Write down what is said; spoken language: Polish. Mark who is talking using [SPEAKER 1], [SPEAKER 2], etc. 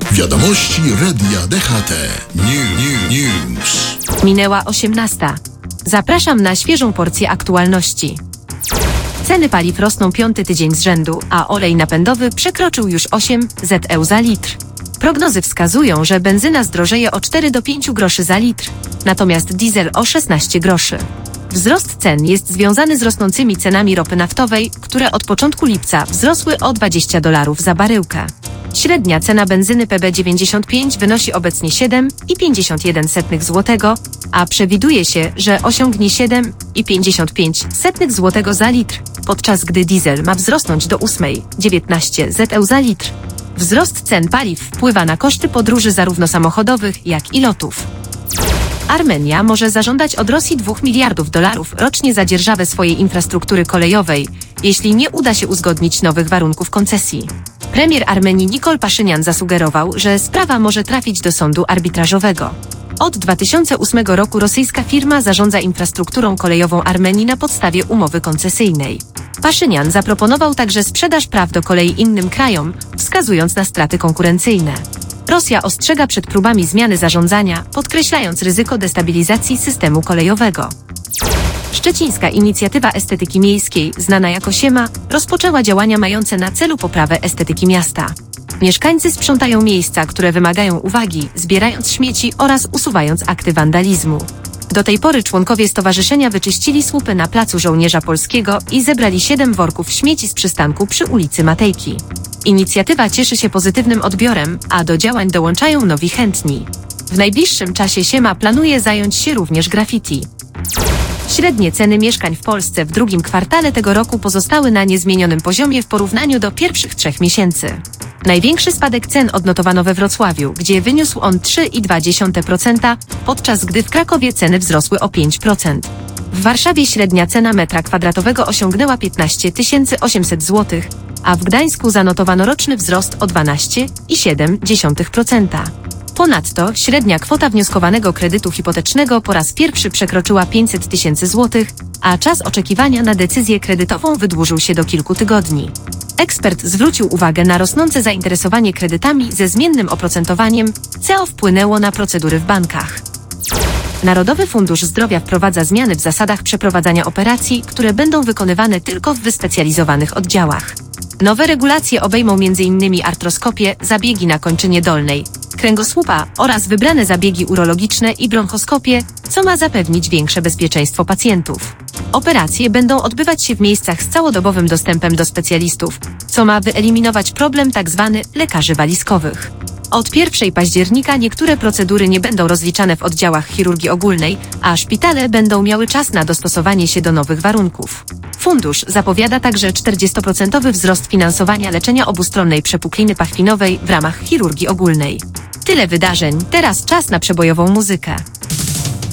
[SPEAKER 1] Wiadomości Radia DHT. News.
[SPEAKER 2] Minęła 18. Zapraszam na świeżą porcję aktualności. Ceny paliw rosną 5. tydzień z rzędu, a olej napędowy przekroczył już 8 zł za litr. Prognozy wskazują, że benzyna zdrożeje o 4 do 5 groszy za litr, natomiast diesel o 16 groszy. Wzrost cen jest związany z rosnącymi cenami ropy naftowej, które od początku lipca wzrosły o $20 za baryłkę. Średnia cena benzyny PB95 wynosi obecnie 7,51 zł, a przewiduje się, że osiągnie 7,55 zł za litr, podczas gdy diesel ma wzrosnąć do 8,19 zł za litr. Wzrost cen paliw wpływa na koszty podróży zarówno samochodowych, jak i lotów. Armenia może zażądać od Rosji $2 miliardów rocznie za dzierżawę swojej infrastruktury kolejowej, jeśli nie uda się uzgodnić nowych warunków koncesji. Premier Armenii Nikol Paszynian zasugerował, że sprawa może trafić do sądu arbitrażowego. Od 2008 roku rosyjska firma zarządza infrastrukturą kolejową Armenii na podstawie umowy koncesyjnej. Paszynian zaproponował także sprzedaż praw do kolei innym krajom, wskazując na straty konkurencyjne. Rosja ostrzega przed próbami zmiany zarządzania, podkreślając ryzyko destabilizacji systemu kolejowego. Szczecińska Inicjatywa Estetyki Miejskiej, znana jako SIEMA, rozpoczęła działania mające na celu poprawę estetyki miasta. Mieszkańcy sprzątają miejsca, które wymagają uwagi, zbierając śmieci oraz usuwając akty wandalizmu. Do tej pory członkowie stowarzyszenia wyczyścili słupy na Placu Żołnierza Polskiego i zebrali 7 worków śmieci z przystanku przy ulicy Matejki. Inicjatywa cieszy się pozytywnym odbiorem, a do działań dołączają nowi chętni. W najbliższym czasie SIEMA planuje zająć się również graffiti. Średnie ceny mieszkań w Polsce w drugim kwartale tego roku pozostały na niezmienionym poziomie w porównaniu do pierwszych 3 miesięcy. Największy spadek cen odnotowano we Wrocławiu, gdzie wyniósł on 3,2%, podczas gdy w Krakowie ceny wzrosły o 5%. W Warszawie średnia cena metra kwadratowego osiągnęła 15 800 zł, a w Gdańsku zanotowano roczny wzrost o 12,7%. Ponadto średnia kwota wnioskowanego kredytu hipotecznego po raz pierwszy przekroczyła 500 000 zł, a czas oczekiwania na decyzję kredytową wydłużył się do kilku tygodni. Ekspert zwrócił uwagę na rosnące zainteresowanie kredytami ze zmiennym oprocentowaniem, co wpłynęło na procedury w bankach. Narodowy Fundusz Zdrowia wprowadza zmiany w zasadach przeprowadzania operacji, które będą wykonywane tylko w wyspecjalizowanych oddziałach. Nowe regulacje obejmą m.in. artroskopię, zabiegi na kończynie dolnej kręgosłupa oraz wybrane zabiegi urologiczne i bronchoskopię, co ma zapewnić większe bezpieczeństwo pacjentów. Operacje będą odbywać się w miejscach z całodobowym dostępem do specjalistów, co ma wyeliminować problem tzw. lekarzy walizkowych. Od 1 października niektóre procedury nie będą rozliczane w oddziałach chirurgii ogólnej, a szpitale będą miały czas na dostosowanie się do nowych warunków. Fundusz zapowiada także 40% wzrost finansowania leczenia obustronnej przepukliny pachwinowej w ramach chirurgii ogólnej. Tyle wydarzeń, teraz czas na przebojową muzykę.